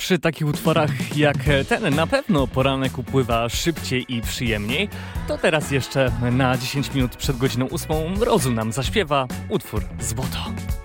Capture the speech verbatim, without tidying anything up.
Przy takich utworach jak ten na pewno poranek upływa szybciej i przyjemniej. To teraz jeszcze na dziesięć minut przed godziną ósmą Rozum nam zaśpiewa utwór Złoto.